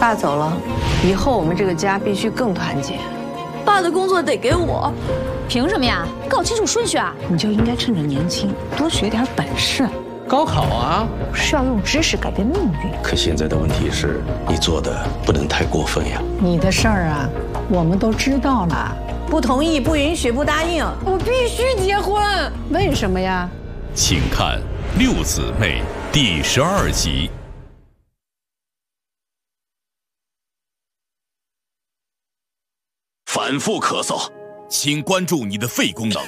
爸走了，以后我们这个家必须更团结。 爸的工作得给我， 凭什么呀？搞清楚顺序啊！ 你就应该趁着年轻多学点本事。 高考啊， 是要用知识改变命运。 可现在的问题是，你做的不能太过分呀。 你的事儿啊，我们都知道了。 不同意、不允许、不答应，我必须结婚。 为什么呀？ 请看《六姊妹》第12集。 反复咳嗽，请关注你的肺功能。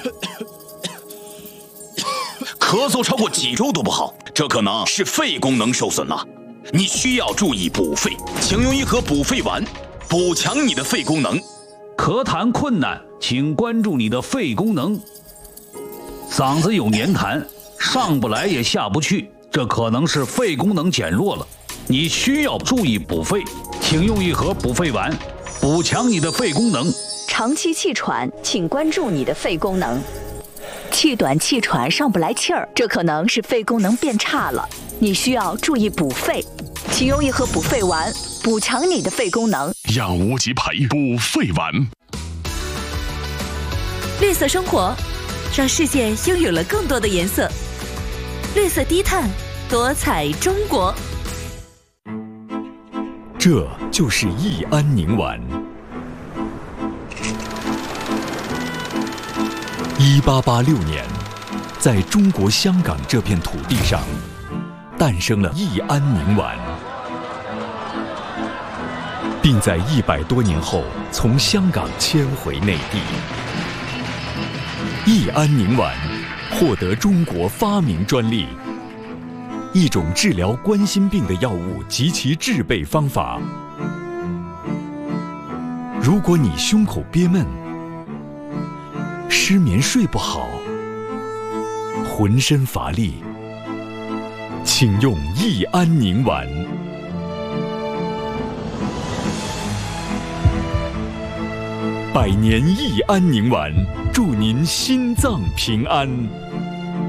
咳嗽超过几周都不好，这可能是肺功能受损了。你需要注意补肺，请用一盒补肺丸，补强你的肺功能。 咳痰困难，请关注你的肺功能。嗓子有黏痰，上不来也下不去，这可能是肺功能减弱了。你需要注意补肺，请用一盒补肺丸，补强你的肺功能。 长期气喘，请关注你的肺功能。气短气喘上不来气儿，这可能是肺功能变差了，你需要注意补肺，请用一盒补肺丸，补强你的肺功能。 养无极培补肺丸。 绿色生活，让世界拥有了更多的颜色。绿色低碳，多彩中国。 这就是益安宁丸。1886年，在中国香港这片土地上，诞生了益安宁丸，并在100多年后从香港迁回内地。益安宁丸获得中国发明专利，一种治疗冠心病的药物及其制备方法。如果你胸口憋闷、失眠睡不好、浑身乏力，请用益安宁丸。100年益安宁丸，祝您心脏平安。